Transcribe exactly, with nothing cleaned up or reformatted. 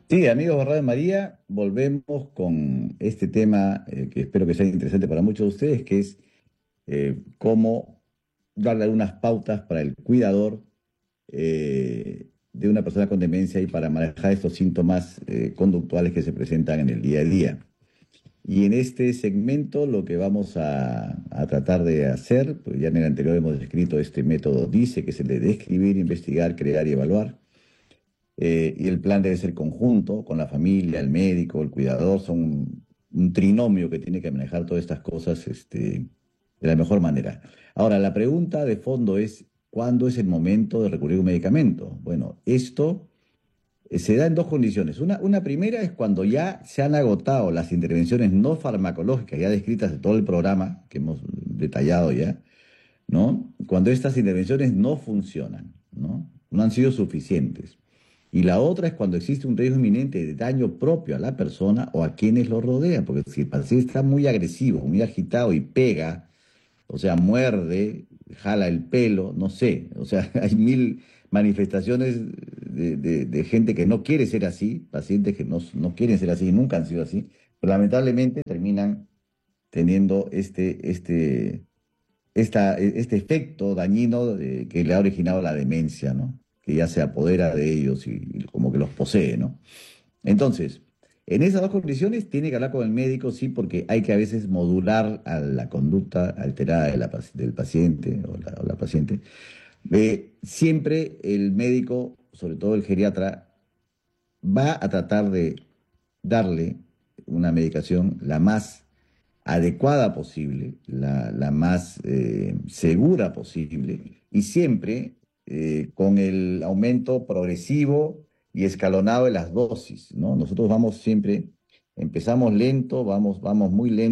Sí, amigos de Radio María, volvemos con este tema eh, que espero que sea interesante para muchos de ustedes, que es eh, cómo darle algunas pautas para el cuidador eh, de una persona con demencia y para manejar estos síntomas eh, conductuales que se presentan en el día a día. Y en este segmento lo que vamos a, a tratar de hacer, pues ya en el anterior hemos descrito este método DICE, que es el de describir, investigar, crear y evaluar. Eh, y el plan debe ser conjunto con la familia, el médico, el cuidador, son un, un trinomio que tiene que manejar todas estas cosas este, de la mejor manera. Ahora, la pregunta de fondo es, ¿cuándo es el momento de recurrir a un medicamento? Bueno, esto eh, se da en dos condiciones. Una, una primera es cuando ya se han agotado las intervenciones no farmacológicas, ya descritas de todo el programa que hemos detallado ya, ¿no? Cuando estas intervenciones no funcionan, ¿no? No han sido suficientes. Y la otra es cuando existe un riesgo inminente de daño propio a la persona o a quienes lo rodean, porque si el paciente está muy agresivo, muy agitado y pega, o sea, muerde, jala el pelo, no sé, o sea, hay mil manifestaciones de, de- de gente que no quiere ser así, pacientes que no, no quieren ser así y nunca han sido así, pero lamentablemente terminan teniendo este, este esta, e, este efecto dañino de- que le ha originado la demencia, ¿no? Que ya se apodera de ellos y, y como que los posee, ¿no? Entonces, en esas dos condiciones tiene que hablar con el médico, sí, porque hay que a veces modular a la conducta alterada de la paci- del paciente o la, o la paciente. Eh, siempre el médico, sobre todo el geriatra, va a tratar de darle una medicación la más adecuada posible, la, la más eh, segura posible y siempre eh, con el aumento progresivo y escalonado de las dosis, ¿no? Nosotros vamos siempre, empezamos lento, vamos, vamos muy lento.